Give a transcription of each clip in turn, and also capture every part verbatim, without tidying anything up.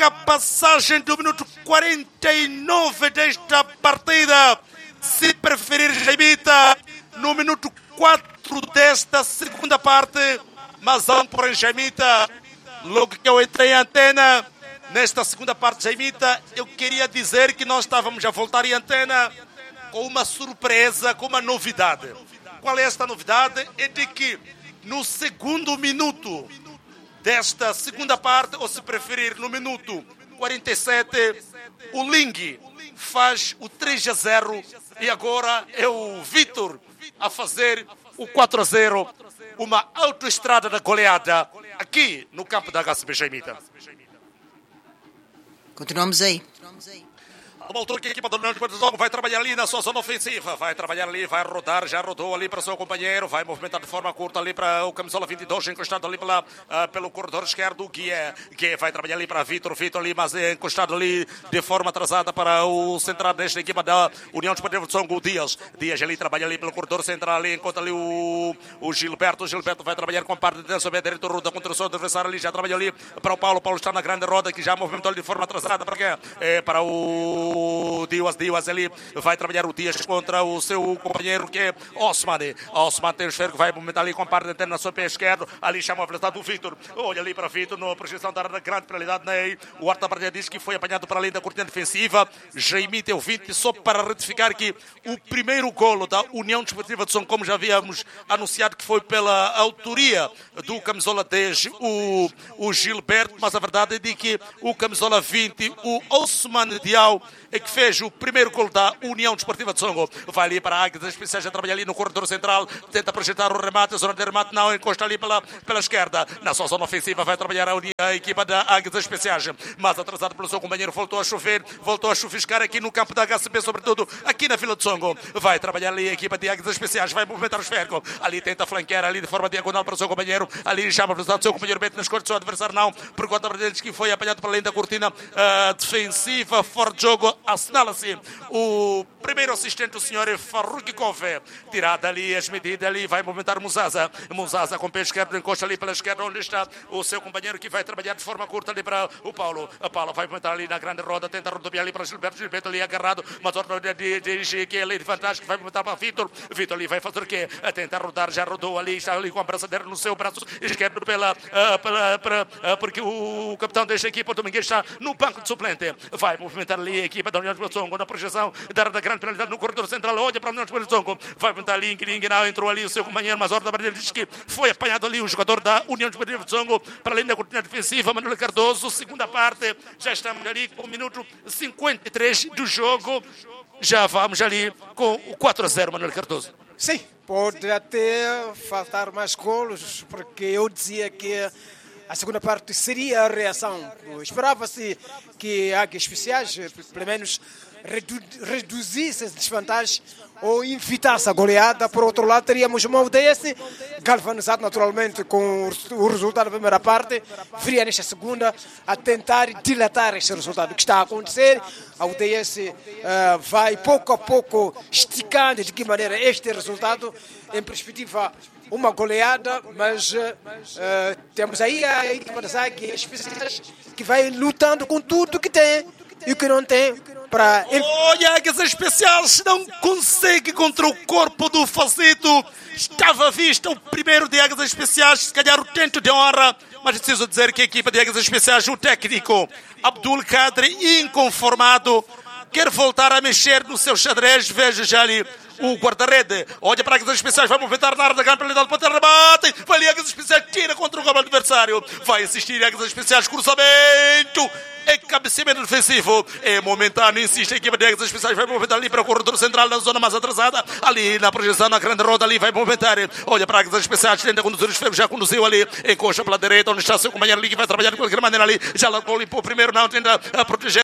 marca a passagem do minuto quarenta e nove desta partida. Se preferir, Jaimita, no minuto quatro desta segunda parte. Mas não por Jaimita, logo que eu entrei em antena, nesta segunda parte, Jaimita, eu queria dizer que nós estávamos a voltar em antena com uma surpresa, com uma novidade. Qual é esta novidade? É de que no segundo minuto desta segunda parte, ou se preferir, no minuto quarenta e sete, o Ling faz o três a zero e agora é o Vítor a fazer o quatro a zero. Uma autoestrada da goleada aqui no campo da H C B Jaimita. Continuamos aí. Uma altura que a equipa do União Desportiva de Zongo vai trabalhar ali na sua zona ofensiva. Vai trabalhar ali, vai rodar, já rodou ali para o seu companheiro. Vai movimentar de forma curta ali para o camisola vinte e dois, encostado ali pela, uh, pelo corredor esquerdo. Guia, Guia vai trabalhar ali para Vitor, Vitor ali, mas é encostado ali de forma atrasada para o central desta equipa da União Desportiva de Zongo, Dias. Dias ali trabalha ali pelo corredor central, ali encontra ali o, o Gilberto. O Gilberto vai trabalhar com parte de dentro, sobre a direita, roda contra o seu adversário ali. Já trabalha ali para o Paulo. Paulo está na grande roda, que já movimentou ali de forma atrasada. Para quê? É para o Dias. Dias ali vai trabalhar o Dias contra o seu companheiro que é Osman. Osman tem o esfero que vai movimentar ali com parte de na sua pé esquerdo. Ali chama a velocidade do Vítor. Olha ali para Vítor, na projeção da área da grande penalidade. Né? O Arta Bardia diz que foi apanhado para além da cortina defensiva. Jaimita é o vinte, só para retificar que o primeiro golo da União Desportiva de Som, como já havíamos anunciado, que foi pela autoria do camisola dez, o, o Gilberto, mas a verdade é de que o camisola vinte, o Osman Dial, é que fez o primeiro gol da União Desportiva de Songo. Vai ali para a Águias Especiais, a trabalhar ali no corredor central, tenta projetar o remate, a zona de remate não, encosta ali pela, pela esquerda. Na sua zona ofensiva vai trabalhar a, União, a equipa da Águias Especiais, mas atrasado pelo seu companheiro, voltou a chover, voltou a chuviscar aqui no campo da H C B, sobretudo aqui na Vila de Songo. Vai trabalhar ali a equipa de Águias Especiais, vai movimentar o esférico, ali tenta flanquear ali de forma diagonal para o seu companheiro, ali chama a velocidade do seu companheiro, mete nas costas do seu adversário, não, por conta deles que foi apanhado para além da cortina uh, defensiva, fora de jogo, assinala-se o primeiro assistente, o senhor Farrukikov, tirada ali as medidas ali, vai movimentar Muzaza, Muzaza com o pé esquerdo, encosta ali pela esquerda, onde está o seu companheiro que vai trabalhar de forma curta ali para o Paulo. A Paulo vai movimentar ali na grande roda, tenta rodoviar ali para Gilberto, Gilberto ali agarrado, mas a ordem de dirigir que é ali de vantagem, vai movimentar para Vitor, Vitor ali vai fazer o quê? A tentar rodar, já rodou ali, está ali com a braçadeira no seu braço esquerdo pela, uh, pela, para, uh, porque o capitão desta equipa, o Domingues, está no banco de suplente, vai movimentar ali a equipa da União de Songo na projeção da, da grande penalidade no corredor central, olha para a União de Songo, vai movimentar ali, Ling, não, entrou ali o seu companheiro, mas a ordem da barreira diz que foi apanhado ali o jogador da União de Songo, para além da cortina defensiva, Manuel Cardoso, segunda parte, já estamos ali com o minuto cinquenta e três do jogo, já vamos ali com o quatro a zero, Manuel Cardoso. Sim, pode até faltar mais golos, porque eu dizia que a segunda parte seria a reação. Esperava-se que a Águias Especiais, pelo menos, redu reduzisse essa desvantagem ou evitasse a goleada. Por outro lado, teríamos uma U D S galvanizado naturalmente com o resultado da primeira parte, viria nesta segunda a tentar dilatar este resultado. O que está a acontecer, a U D S uh, vai pouco a pouco esticando de que maneira este resultado, em perspectiva uma goleada, mas uh, uh, temos aí a equipa das Águias Especiais que vai lutando com tudo que tem e o que não tem para... Olha, Águias Especiais não consegue contra o corpo do Facito. Estava à vista o primeiro de Águias Especiais, se calhar o tento de honra, mas preciso dizer que a equipa de Águias Especiais, o técnico Abdul Kadri, inconformado, quer voltar a mexer no seu xadrez. Veja já ali o guarda-rede, olha para Águias Especiais, vai movimentar na área da grande penalidade, pode rebate, vai ali Águias Especiais, tira contra o gol adversário, vai assistir Águias Especiais, cruzamento, é cabeceamento defensivo, é momentâneo, insiste a equipa de Águias Especiais, vai movimentar ali para o corredor central, na zona mais atrasada, ali na projeção, na grande roda, ali vai movimentar, olha para Águias Especiais, tenta conduzir os ferros, já conduziu ali, encoxa pela direita, onde está seu companheiro ali, que vai trabalhar de qualquer maneira ali, já largou, limpou primeiro, não, tenta a proteger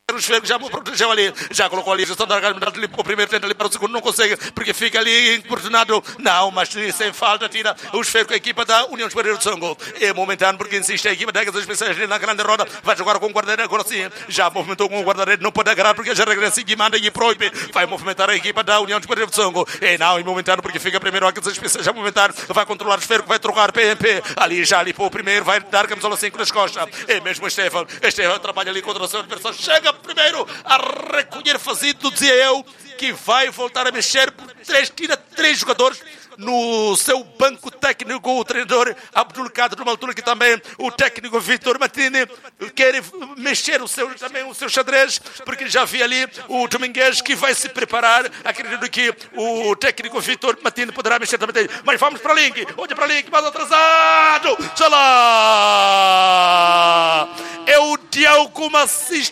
o esfero, já protegeu ali, já colocou ali, já está ali para o primeiro, tenta ali para o segundo, não consegue, porque fica ali importunado, não, mas sem falta, tira o esfero com a equipa da União Desportiva de Songo. É momentâneo, porque insiste a equipa da Águias Especiais ali na grande roda, vai jogar com o guarda-redes, agora sim, já movimentou com o guarda-redes, não pode agarrar, porque já regressa e manda e proíbe, vai movimentar a equipa da União Desportiva de Songo. É não, é momentâneo, porque fica primeiro a Águias Especiais, já momentâneo, vai controlar o esfero, vai trocar P M P, ali já ali para o primeiro, vai dar camisola cinco nas costas, é mesmo Estefan, Estefan trabalha ali contra o seu adversário, chega primeiro a recolher fazido, dizia eu, que vai voltar a mexer por três, tira três jogadores no seu banco técnico, o treinador Abdul Kader, numa altura que também o técnico Vitor Martini quer mexer o seu, também o seu xadrez, porque já vi ali o Domingues que vai se preparar, acredito que o técnico Vitor Martini poderá mexer também, mas vamos para Link, olha para Link, mais atrasado, tchalá, é o Diogo Macis.